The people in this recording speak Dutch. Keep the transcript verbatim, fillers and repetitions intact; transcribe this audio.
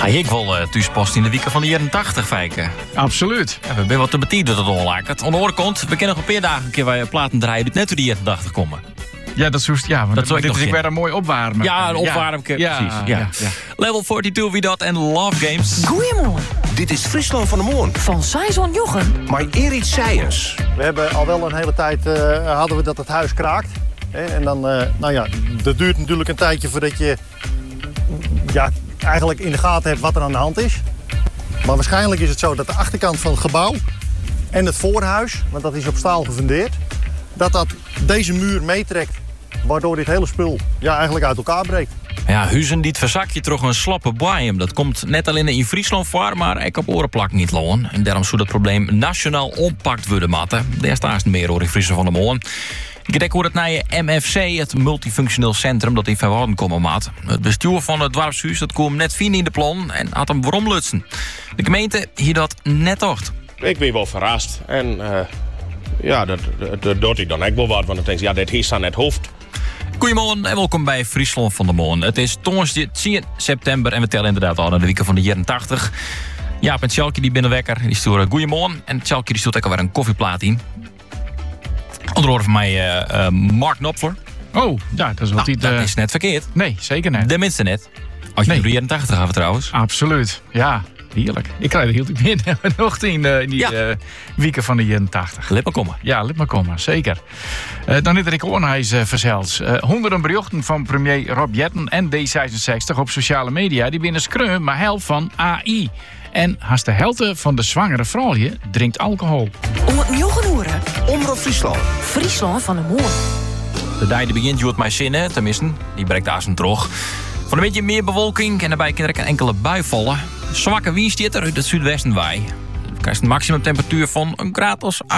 ik wil uh, thuispost in de weken van de jaren tachtig vijken. Absoluut. Ja, we zijn wat te betieren dat het onlaakt. Aan de andere kant, we kennen nog een paar dagen een keer waar je platen draaien die net door die jaren tachtig komen. Ja, dat is ja, want dat dit is ik weer een mooi opwarmen. Ja, een opwarmen, ja. Ja, precies. Ja. Ja. Ja. Level tweeënveertig, wie dat en Love Games. Goeiemorgen. Dit is Friesland van de Moon. Van Saison Jochem. Maar Erik Seijens. We hebben al wel een hele tijd uh, hadden we dat het huis kraakt. Hè? En dan, uh, nou ja, dat duurt natuurlijk een tijdje voordat je ja, eigenlijk in de gaten hebt wat er aan de hand is. Maar waarschijnlijk is het zo dat de achterkant van het gebouw en het voorhuis, want dat is op staal gefundeerd, dat dat deze muur meetrekt. Waardoor dit hele spul ja, eigenlijk uit elkaar breekt. Ja, huizen die het verzakje terug een slappe boeien. Dat komt net alleen in Friesland voor, maar ik op orenplak niet loon. En daarom zou dat probleem nationaal oppakt worden, matten. Daar staat meer hoor in Friesland van de Moon. Ik denk hoe het naar je M F C, het multifunctioneel centrum dat in Verwarden komen maat. Het bestuur van het dorpshuis dat kwam net vier in de plan en had hem waarom lutsen. De gemeente hier dat net ocht. Ik ben wel verrast en uh, ja, dat, dat, dat doet ik dan ook wel wat, want ik denk ja, dit is aan het hoofd. Goedemorgen en welkom bij Friesland van de Moon. Het is donderdag tien september en we tellen inderdaad al naar de weken van de jaren tachtig. Jaap en Tjalkje die binnenwekker, die sturen goedemorgen. En Tjalkje die stuurt ook alweer een koffieplaat in. Onder oren van mij uh, uh, Mark Knopfler. Oh, ja, dat is wat nou, niet... Uh... Dat is net verkeerd. Nee, zeker net. De minste net. Als je nee. de jaren tachtig gaat trouwens. Absoluut, ja. Heerlijk. Ik krijg er heel goed binnen nog in, uh, in die ja. uh, weken van de jaren tachtig. Lip maar komen. Ja, lip maar komen, zeker. Uh, dan is er ik Oornhuis uh, verzeld. Uh, honderden berichten van premier Rob Jetten en D zesenzestig op sociale media. Die binnen scrum, maar helft van A I. En haast de helft van de zwangere vrouwje drinkt alcohol. Om het njoegen horen. Omroep Friesland. Friesland van de Moon. De dijde begint je het mij zinnen, tenminste. Die breekt daar zijn droog. Van een beetje meer bewolking en daarbij kan er een enkele bui vallen. Zwakke wind er uit het zuidwesten waai. Dan krijg je een maximum temperatuur van een graad als acht.